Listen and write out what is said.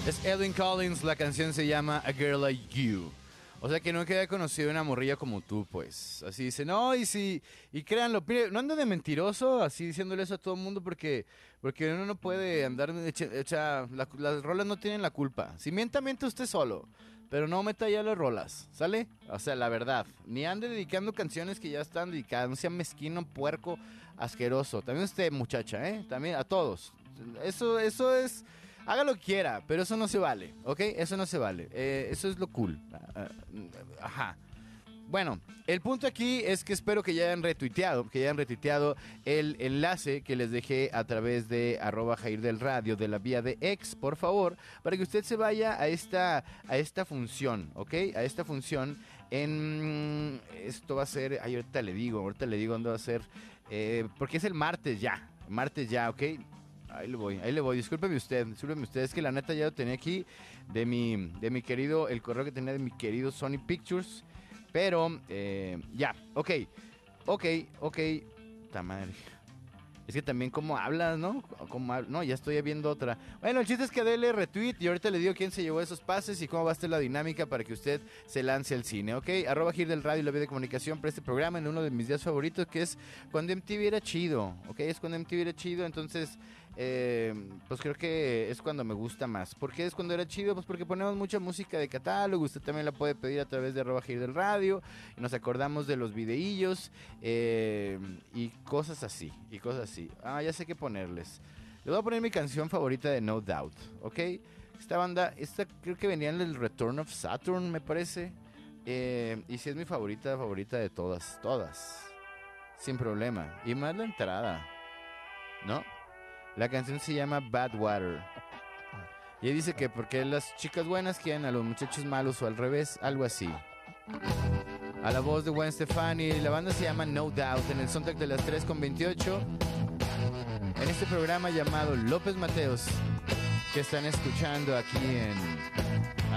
Es Edwin Collins, la canción se llama A Girl Like You. O sea que no queda conocido una morrilla como tú, pues. Así dice, no, y créanlo, mire, no ande de mentiroso, así diciéndole eso a todo el mundo, porque uno no puede andar, las rolas no tienen la culpa. Si mienta, miente usted solo, pero no meta ya las rolas, ¿sale? O sea, la verdad, ni ande dedicando canciones que ya están dedicadas, no sea mezquino, puerco, asqueroso. También usted, muchacha, también a todos. Eso es... Haga lo que quiera, pero eso no se vale, ¿ok? Eso no se vale. Eso es lo cool. Ajá. Bueno, el punto aquí es que espero que ya hayan retuiteado el enlace que les dejé a través de @Jair del Radio de la vía de X, por favor, para que usted se vaya a esta función, ¿ok? A esta función esto va a ser, ahorita le digo dónde va a ser, porque es el martes ya, ¿ok? Ahí le voy, discúlpeme usted, es que la neta ya lo tenía aquí de mi querido, el correo que tenía de mi querido Sony Pictures, pero ya, ok, ta madre. Es que también cómo hablas, ¿no? No, ya estoy viendo otra. Bueno, el chiste es que dele retweet y ahorita le digo quién se llevó esos pases y cómo va a estar la dinámica para que usted se lance al cine, ¿ok? @Gir del Radio y la vía de comunicación para este programa en uno de mis días favoritos, que es cuando MTV era chido, ¿ok? Es cuando MTV era chido, entonces, pues creo que es cuando me gusta más. ¿Por qué es cuando era chido? Pues porque ponemos mucha música de catálogo, usted también la puede pedir a través de @Gir del Radio y nos acordamos de los videillos y cosas así, Ah, ya sé qué ponerles. Les voy a poner mi canción favorita de No Doubt, ¿ok? Esta banda, creo que venía en el Return of Saturn, me parece. Y sí es mi favorita de todas. Sin problema. Y más la entrada, ¿no? La canción se llama Bad Water. Y dice que porque las chicas buenas quieren a los muchachos malos o al revés, algo así. A la voz de Gwen Stefani, la banda se llama No Doubt, en el soundtrack de las 3:28, en este programa llamado López Mateos, que están escuchando aquí en